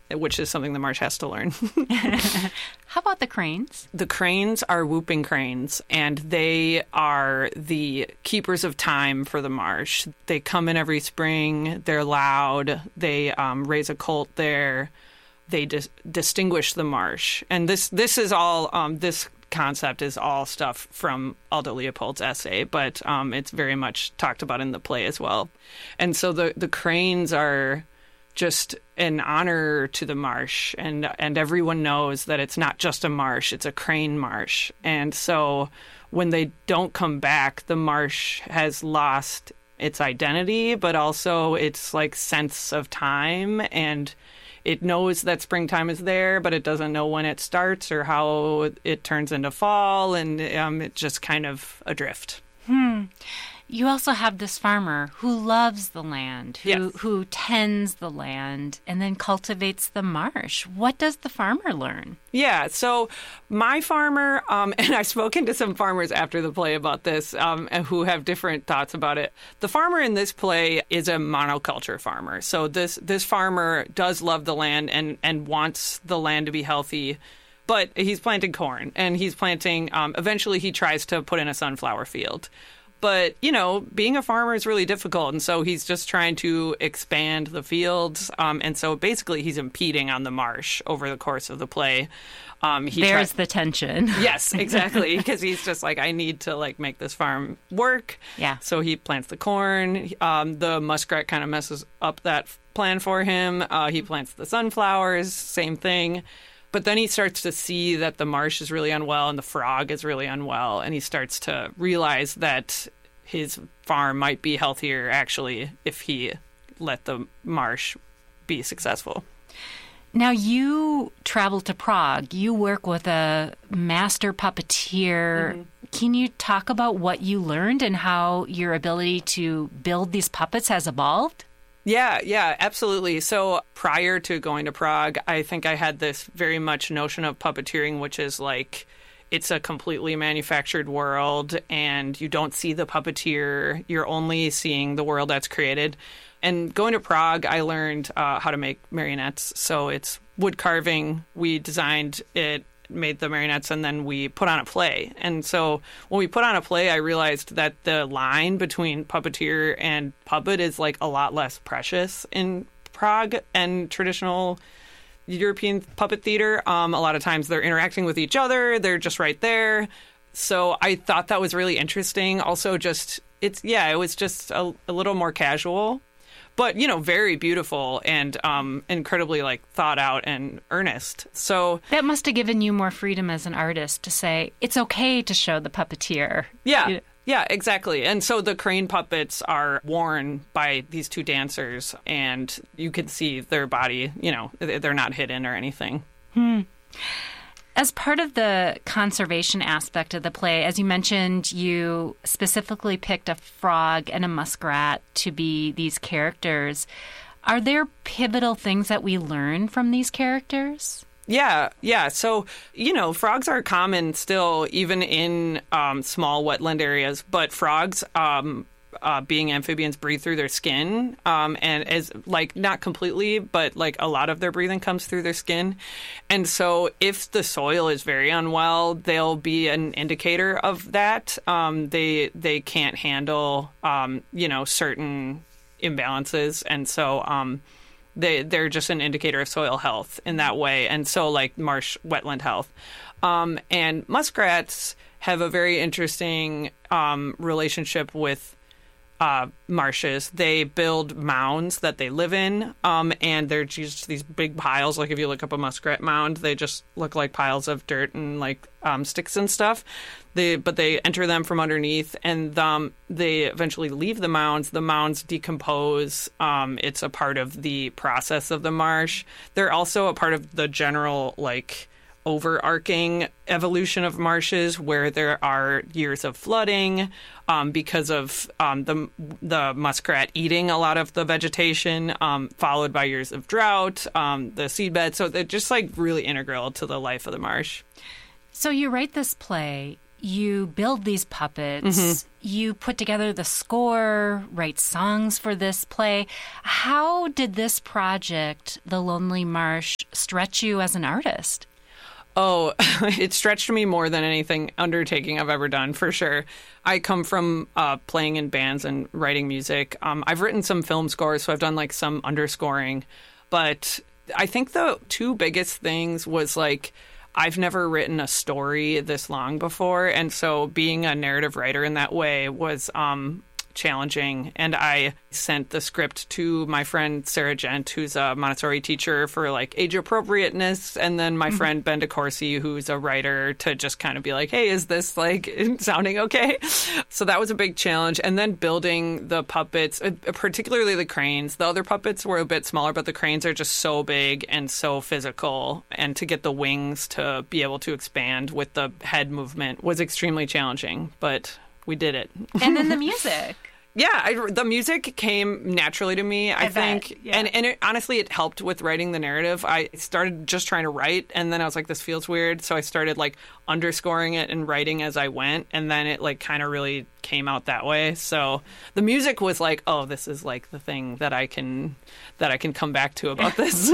which is something the marsh has to learn. How about the cranes? The cranes are whooping cranes, and they are the keepers of time for the marsh. They come in every spring. They're loud. They raise a colt there. They distinguish the marsh. And this is all, this concept is all stuff from Aldo Leopold's essay, but it's very much talked about in the play as well. And so the cranes are just an honor to the marsh, and everyone knows that it's not just a marsh, it's a crane marsh. And so when they don't come back, the marsh has lost its identity, but also its like sense of time, and it knows that springtime is there, but it doesn't know when it starts or how it turns into fall, and it's just kind of adrift. You also have this farmer who loves the land, who tends the land, and then cultivates the marsh. What does the farmer learn? Yeah, so my farmer, and I've spoken to some farmers after the play about this, who have different thoughts about it. The farmer in this play is a monoculture farmer. So this farmer does love the land and wants the land to be healthy. But he's planting corn, and he's planting, eventually he tries to put in a sunflower field. But, being a farmer is really difficult, and so he's just trying to expand the fields. And so basically he's impeding on the marsh over the course of the play. There's the tension. Yes, exactly, because he's just like, I need to, make this farm work. Yeah. So he plants the corn. The muskrat kind of messes up that plan for him. He plants the sunflowers, same thing. But then he starts to see that the marsh is really unwell and the frog is really unwell. And he starts to realize that his farm might be healthier, actually, if he let the marsh be successful. Now, you travel to Prague. You work with a master puppeteer. Mm-hmm. Can you talk about what you learned and how your ability to build these puppets has evolved? Yeah, absolutely. So prior to going to Prague, I think I had this very much notion of puppeteering, which is like it's a completely manufactured world and you don't see the puppeteer. You're only seeing the world that's created. And going to Prague, I learned how to make marionettes. So it's wood carving. We designed it, made the marionettes, and then we put on a play. And so when we put on a play, I realized that the line between puppeteer and puppet is like a lot less precious in Prague and traditional European puppet theater. A lot of times they're interacting with each other. They're just right there. So I thought that was really interesting. Also, it was just a little more casual. But, very beautiful and incredibly, thought out and earnest. So that must have given you more freedom as an artist to say, it's okay to show the puppeteer. Yeah, exactly. And so the crane puppets are worn by these two dancers, and you can see their body, they're not hidden or anything. As part of the conservation aspect of the play, as you mentioned, you specifically picked a frog and a muskrat to be these characters. Are there pivotal things that we learn from these characters? Yeah. So, frogs are common still, even in small wetland areas, but frogs, being amphibians, breathe through their skin, and as not completely, but a lot of their breathing comes through their skin. And so if the soil is very unwell, they'll be an indicator of that. They can't handle, certain imbalances. And so they're just an indicator of soil health in that way. And so marsh wetland health. And muskrats have a very interesting relationship with marshes. They build mounds that they live in, and they're just these big piles. If you look up a muskrat mound, they just look like piles of dirt and sticks and stuff. But they enter them from underneath, and they eventually leave the mounds. The mounds decompose. It's a part of the process of the marsh. They're also a part of the general overarching evolution of marshes, where there are years of flooding because of the muskrat eating a lot of the vegetation, followed by years of drought, the seedbed. So they're just really integral to the life of the marsh. So you write this play, you build these puppets, you put together the score, write songs for this play. How did this project, The Lonely Marsh, stretch you as an artist? Oh, it stretched me more than anything undertaking I've ever done, for sure. I come from playing in bands and writing music. I've written some film scores, so I've done like some underscoring. But I think the two biggest things was like I've never written a story this long before. And so being a narrative writer in that way was challenging. And I sent the script to my friend Sarah Gent, who's a Montessori teacher, for like age appropriateness, and then my friend Ben DeCourcy, who's a writer, to just kind of be like, hey, is this like sounding okay? So that was a big challenge. And then building the puppets, particularly the cranes. The other puppets were a bit smaller, but the cranes are just so big and so physical, and to get the wings to be able to expand with the head movement was extremely challenging, but we did it. And then the music. Yeah, the music came naturally to me, I think. Bet, yeah. And honestly, it helped with writing the narrative. I started just trying to write, and then I was like, this feels weird. So I started like underscoring it and writing as I went, and then it like kind of really came out that way. So the music was like, oh, this is like the thing that I can come back to about this.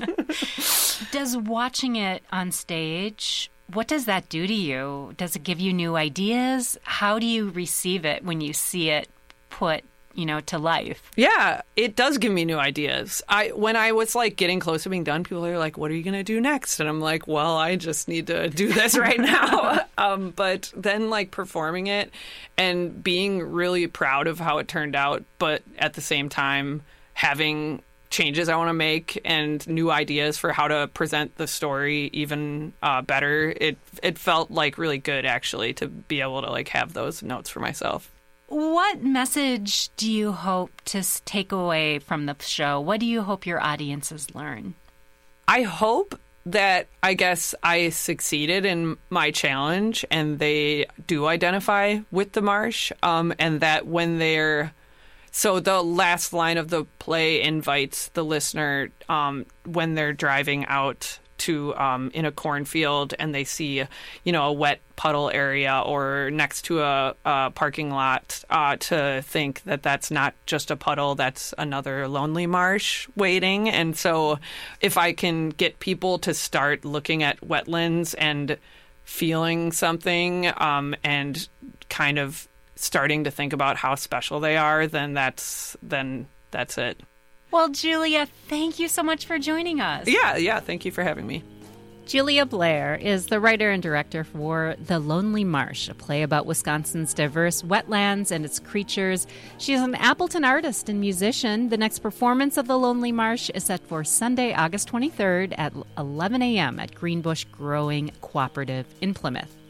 Does watching it on stage, what does that do to you? Does it give you new ideas? How do you receive it when you see it put, to life? Yeah, it does give me new ideas. When I was like getting close to being done, people are like, what are you going to do next? And I'm like, well, I just need to do this right now. But then like performing it and being really proud of how it turned out, but at the same time having changes I want to make and new ideas for how to present the story even better. It felt like really good, actually, to be able to like have those notes for myself. What message do you hope to take away from the show? What do you hope your audiences learn? I hope that, I guess, I succeeded in my challenge and they do identify with the marsh, and that when they're... So the last line of the play invites the listener when they're driving out to in a cornfield and they see, a wet puddle area or next to a parking lot, to think that that's not just a puddle, that's another lonely marsh waiting. And so if I can get people to start looking at wetlands and feeling something and kind of starting to think about how special they are, then that's it. Well, Julia, thank you so much for joining us. Yeah, thank you for having me. Julia Blair is the writer and director for The Lonely Marsh, a play about Wisconsin's diverse wetlands and its creatures. She is an Appleton artist and musician. The next performance of The Lonely Marsh is set for Sunday, August 23rd at 11 a.m. at Greenbush Growing Cooperative in Plymouth.